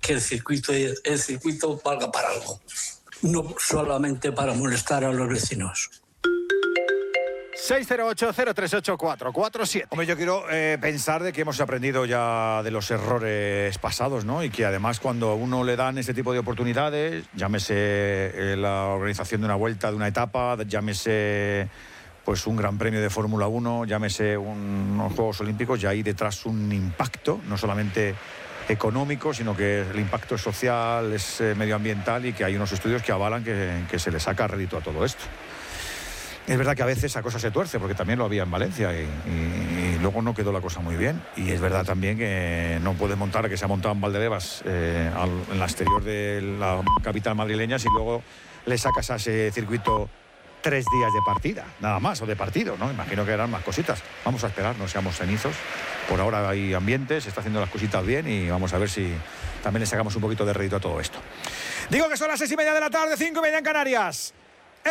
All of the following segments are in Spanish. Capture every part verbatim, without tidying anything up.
que el circuito, el circuito valga para algo, no solamente para molestar a los vecinos. seis cero ocho, cero tres ocho, cuatro cuatro siete. Hombre, yo quiero eh, pensar de que hemos aprendido ya de los errores pasados, ¿no? Y que además cuando a uno le dan este tipo de oportunidades, llámese eh, la organización de una vuelta, de una etapa, llámese pues un gran premio de Fórmula uno, llámese un, unos Juegos Olímpicos, ya hay detrás un impacto, no solamente económico, sino que el impacto social, es eh, medioambiental, y que hay unos estudios que avalan que, que se le saca rédito a todo esto. Es verdad que a veces esa cosa se tuerce, porque también lo había en Valencia y, y, y luego no quedó la cosa muy bien. Y es verdad también que no puedes montar, que se ha montado en Valdebebas, eh, al, en la exterior de la capital madrileña, si luego le sacas a ese circuito tres días de partida, nada más, o de partido, ¿no? Imagino que eran más cositas. Vamos a esperar, no seamos cenizos. Por ahora hay ambiente, se está haciendo las cositas bien y vamos a ver si también le sacamos un poquito de rédito a todo esto. Digo que son las seis y media de la tarde, cinco y media en Canarias. ¡Eh!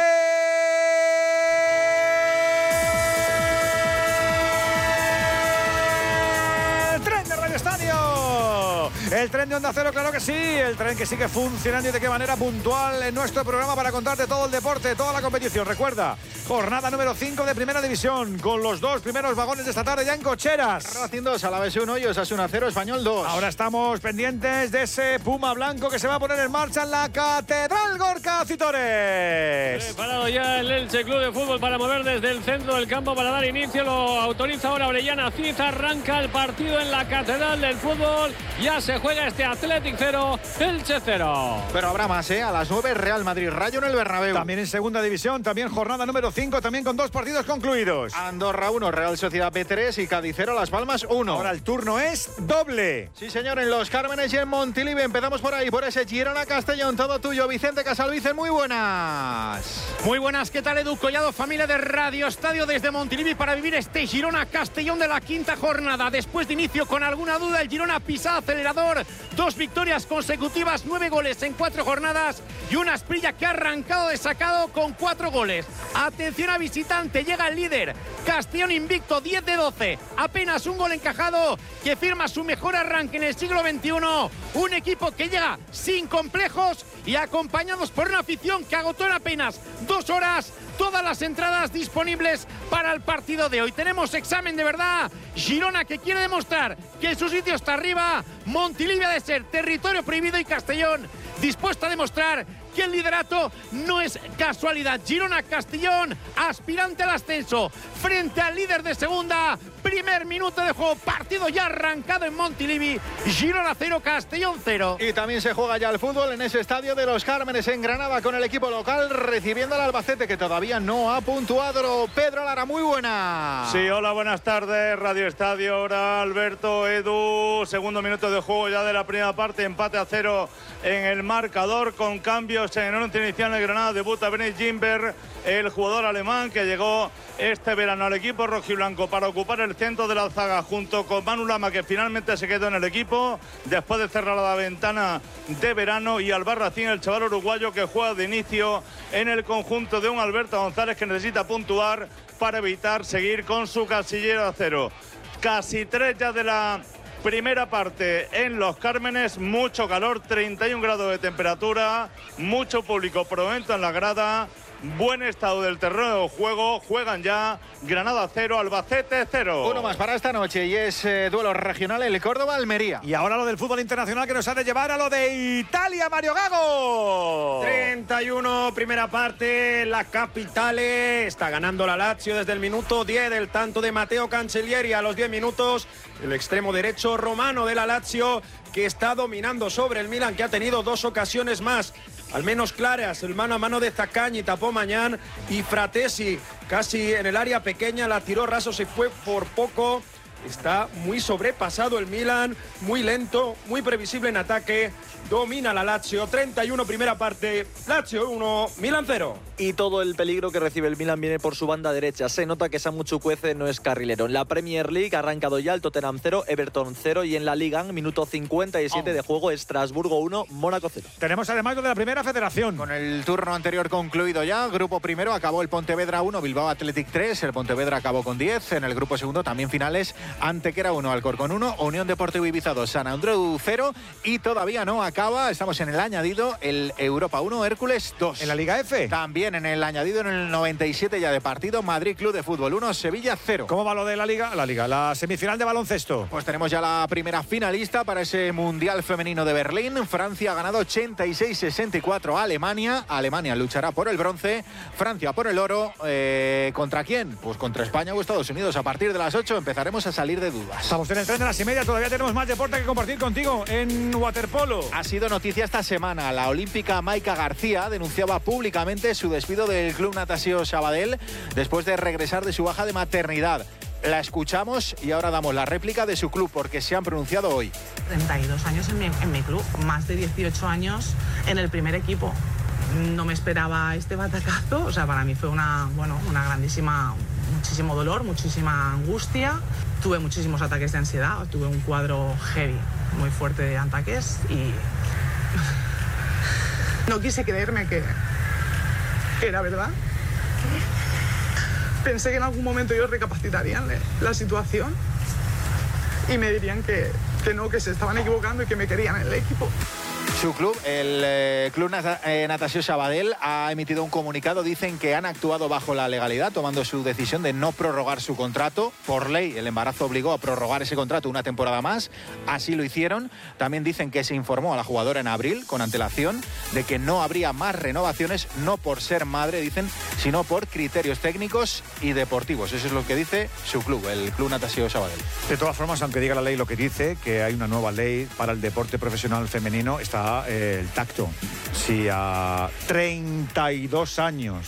El tren de Onda Cero, claro que sí. El tren que sigue funcionando y de qué manera puntual en nuestro programa para contarte todo el deporte, toda la competición. Recuerda, jornada número cinco de Primera División, con los dos primeros vagones de esta tarde ya en cocheras. Racing dos, Alavés uno y Osasuna cero, Español dos. Ahora estamos pendientes de ese Puma blanco que se va a poner en marcha en la Catedral Gorka Citores. Preparado ya el Elche Club de Fútbol para mover desde el centro del campo para dar inicio. Lo autoriza ahora Orellana Cid. Arranca el partido en la Catedral del Fútbol. Ya se juega este Athletic cero, Elche cero. Pero habrá más, ¿eh? A las nueve, Real Madrid Rayo en el Bernabéu. También en segunda división, también jornada número cinco, también con dos partidos concluidos. Andorra uno, Real Sociedad B tres y Cádiz cero, Las Palmas uno. Ahora el turno es doble. Sí, señor, en Los Cármenes y en Montilivi. Empezamos por ahí, por ese Girona Castellón, todo tuyo. Vicente Casalvice, muy buenas. Muy buenas, ¿qué tal, Edu Collado? Familia de Radio Estadio desde Montilivi para vivir este Girona Castellón de la quinta jornada. Después de inicio con alguna duda, el Girona pisa acelerador. Dos victorias consecutivas, nueve goles en cuatro jornadas y una Asprilla que ha arrancado de sacado con cuatro goles. Atención a visitante, llega el líder. Castellón invicto, diez de doce. Apenas un gol encajado que firma su mejor arranque en el siglo veintiuno. Un equipo que llega sin complejos y acompañados por una afición que agotó en apenas dos horas todas las entradas disponibles para el partido de hoy. Tenemos examen de verdad. Girona que quiere demostrar que su sitio está arriba. Montilivi ha de ser territorio prohibido y Castellón dispuesto a demostrar que el liderato no es casualidad. Girona Castellón, aspirante al ascenso, frente al líder de segunda. Primer minuto de juego, partido ya arrancado en Montilivi. Girona cero, Castellón cero. Y también se juega ya el fútbol en ese estadio de Los Cármenes en Granada, con el equipo local recibiendo al Albacete, que todavía no ha puntuado. Pedro Lara, muy buena. Sí, hola, buenas tardes, Radio Estadio. Ahora Alberto, Edu, segundo minuto de juego ya de la primera parte, empate a cero en el marcador, con cambios en el once inicial. En Granada debuta Benet Gimber, el jugador alemán que llegó este verano al equipo rojiblanco para ocupar el centro de la zaga junto con Manu Lama, que finalmente se quedó en el equipo después de cerrar la ventana de verano, y Albarracín, el chaval uruguayo que juega de inicio en el conjunto de un Alberto González que necesita puntuar para evitar seguir con su casillero a cero. Casi tres ya de la primera parte en Los Cármenes, mucho calor, treinta y un grados de temperatura, mucho público por momento en la grada, buen estado del terreno de juego. Juegan ya Granada cero, Albacete cero. Uno más para esta noche y es eh, duelo regional, el Córdoba-Almería. Y ahora lo del fútbol internacional, que nos ha de llevar a lo de Italia, Mario Gago. treinta y uno, primera parte, la Capitale. Está ganando la Lazio desde el minuto diez, el tanto de Matteo Cancellieri. A los diez minutos, el extremo derecho romano de la Lazio, que está dominando sobre el Milan, que ha tenido dos ocasiones más, al menos claras. El mano a mano de Zaccagni tapó Mañán, y Fratesi casi en el área pequeña la tiró raso, se fue por poco. Está muy sobrepasado el Milan, muy lento, muy previsible en ataque. Domina la Lazio, treinta y uno primera parte, Lazio uno, Milan cero. Y todo el peligro que recibe el Milan viene por su banda derecha. Se nota que Samu Chukwueze no es carrilero. En la Premier League ha arrancado ya el Tottenham cero, Everton cero, y en la Liga, minuto cincuenta y siete oh. de juego, Estrasburgo uno, Mónaco cero. Tenemos además lo de la Primera Federación. Con el turno anterior concluido ya, grupo primero acabó el Pontevedra uno, Bilbao Athletic tres, el Pontevedra acabó con diez. En el grupo segundo también finales, Antequera uno, Alcorcón uno, Unión Deportiva Ibiza dos, Sant Andreu cero y todavía no acaba, estamos en el añadido, el Europa uno, Hércules dos. ¿En la Liga F? También en el añadido en el noventa y siete ya de partido, Madrid Club de Fútbol uno, Sevilla cero. ¿Cómo va lo de la Liga? La Liga, la semifinal de baloncesto. Pues tenemos ya la primera finalista para ese Mundial Femenino de Berlín. Francia ha ganado ochenta y seis sesenta y cuatro a Alemania. Alemania luchará por el bronce, Francia por el oro. Eh, ¿Contra quién? Pues contra España o Estados Unidos. A partir de las ocho empezaremos a salir de dudas. Estamos en el tren de las y media, todavía tenemos más deporte que compartir contigo en waterpolo. Ha sido noticia esta semana. La olímpica Maika García denunciaba públicamente su despido del Club Natació Sabadell después de regresar de su baja de maternidad. La escuchamos y ahora damos la réplica de su club porque se han pronunciado hoy. treinta y dos años en mi, en mi club, más de dieciocho años en el primer equipo. No me esperaba este batacazo, o sea, para mí fue una, bueno, una grandísima, muchísimo dolor, muchísima angustia. Tuve muchísimos ataques de ansiedad, tuve un cuadro heavy, muy fuerte de ataques y no quise creerme que era verdad. Pensé que en algún momento ellos recapacitarían la situación y me dirían que, que no, que se estaban equivocando y que me querían en el equipo. Su club, el eh, Club Natació Sabadell, ha emitido un comunicado. Dicen que han actuado bajo la legalidad, tomando su decisión de no prorrogar su contrato. Por ley, el embarazo obligó a prorrogar ese contrato una temporada más. Así lo hicieron. También dicen que se informó a la jugadora en abril, con antelación, de que no habría más renovaciones, no por ser madre, dicen, sino por criterios técnicos y deportivos. Eso es lo que dice su club, el Club Natació Sabadell. De todas formas, aunque diga la ley lo que dice, que hay una nueva ley para el deporte profesional femenino, está el tacto. Si a treinta y dos años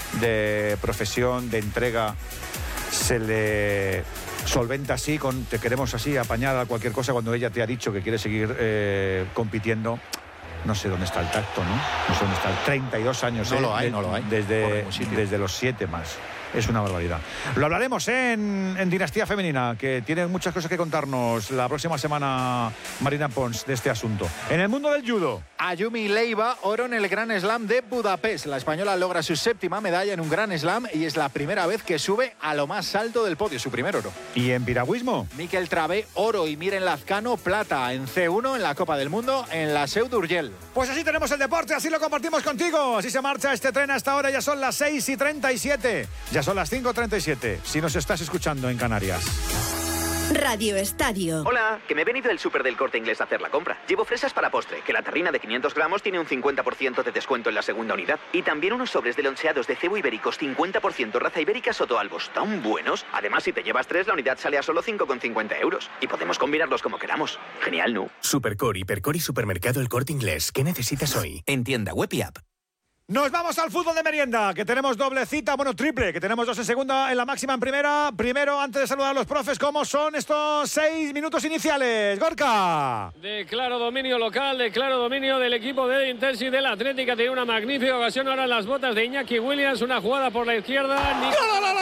de profesión, de entrega, se le solventa así, con te queremos así, apañar a cualquier cosa cuando ella te ha dicho que quiere seguir eh, compitiendo, no sé dónde está el tacto, ¿no? No sé dónde está. treinta y dos años. No eh, lo hay, de, no lo hay. Desde, desde los siete más. Es una barbaridad. Lo hablaremos ¿eh? en, en Dinastía Femenina, que tiene muchas cosas que contarnos la próxima semana Marina Pons de este asunto. En el mundo del judo. Ayumi Leiva, oro en el Grand Slam de Budapest. La española logra su séptima medalla en un Grand Slam y es la primera vez que sube a lo más alto del podio, su primer oro. ¿Y en piragüismo? Miquel Travé, oro, y Miren Lazcano, plata en C uno en la Copa del Mundo en la Seu d'Urgell. Pues así tenemos el deporte, así lo compartimos contigo. Así se marcha este tren hasta ahora, ya son las seis y treinta y siete. Ya son las cinco y treinta y siete, si nos estás escuchando en Canarias. Radio Estadio. Hola, que me he venido del súper del Corte Inglés a hacer la compra. Llevo fresas para postre, que la terrina de quinientos gramos tiene un cincuenta por ciento de descuento en la segunda unidad. Y también unos sobres de loncheados de cebo ibéricos cincuenta por ciento raza ibérica Sotoalbos, tan buenos. Además, si te llevas tres, la unidad sale a solo cinco con cincuenta euros. Y podemos combinarlos como queramos. Genial, ¿no? Supercore, Hipercore y Supermercado El Corte Inglés. ¿Qué necesitas hoy? En tienda web y app. Nos vamos al fútbol de merienda, que tenemos doble cita, bueno, triple, que tenemos dos en segunda, en la máxima en primera. Primero, antes de saludar a los profes, ¿cómo son estos seis minutos iniciales? Gorka. De claro dominio local, de claro dominio del equipo de Intensi de la Atlética. Tiene una magnífica ocasión ahora en las botas de Iñaki Williams, una jugada por la izquierda. Nic-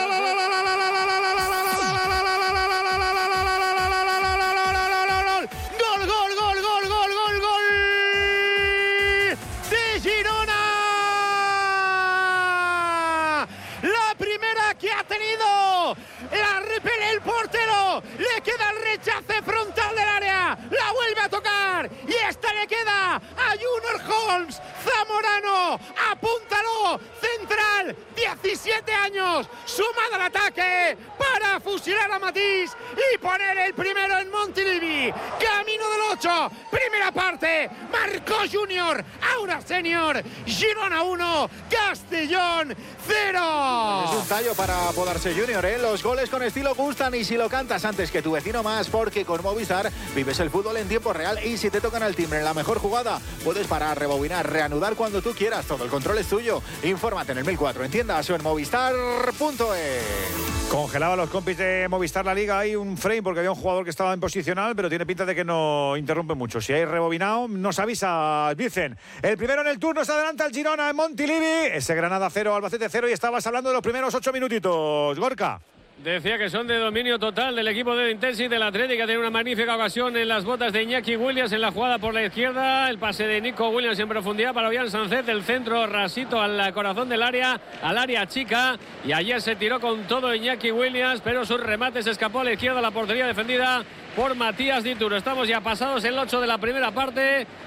Le queda el rechace frontal del área, la vuelve a tocar y esta le queda a Junior Holmes. Zamorano, apúntalo, central, diecisiete años, sumado al ataque para fusilar a Matís y poner el primero en Montilivi. Camino del ocho, primera parte, marcó Junior, ahora Senior, Girona uno, Castellón cero. Es un tallo para Podarse Junior, ¿eh? Los goles con estilo gustan y si lo cantas antes que tu vecino más, porque con Movistar vives el fútbol en tiempo real y si te tocan el timbre en la mejor jugada, puedes parar, rebobinar, reanudar cuando tú quieras. Todo el control es tuyo. Infórmate en el mil cuatro en tiendas o en movistar punto es. Congelaba a los compis de Movistar la Liga ahí un frame porque había un jugador que estaba en posicional, pero tiene pinta de que no interrumpe mucho. Si hay rebobinado, nos avisa Vicen. El primero en el turno se adelanta el Girona en Montilivi. Ese Granada cero, Albacete cero y estabas hablando de los primeros ocho minutitos. Gorka. Decía que son de dominio total del equipo de Intensi del Atlético. Tiene una magnífica ocasión en las botas de Iñaki Williams en la jugada por la izquierda. El pase de Nico Williams en profundidad para Ollán Sánchez. Del centro, rasito al corazón del área, al área chica. Y ayer se tiró con todo Iñaki Williams, pero su remate se escapó a la izquierda. La portería defendida por Matías Dituro. Estamos ya pasados el ocho de la primera parte.